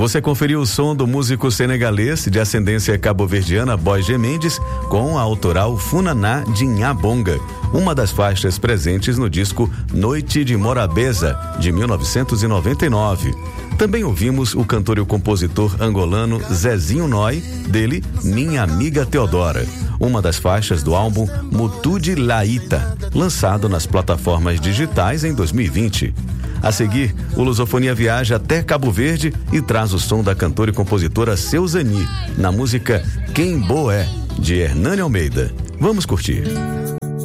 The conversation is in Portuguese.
Você conferiu o som do músico senegalês de ascendência cabo-verdiana Boy G. Mendes com a autoral Funaná de Inhabonga, uma das faixas presentes no disco Noite de Morabeza, de 1999. Também ouvimos o cantor e o compositor angolano Zezinho Noi, dele Minha Amiga Teodora, uma das faixas do álbum Mutude Laíta, lançado nas plataformas digitais em 2020. A seguir, o Lusofonia viaja até Cabo Verde e traz o som da cantora e compositora Seuzani, na música Quem Boé, de Hernani Almeida. Vamos curtir.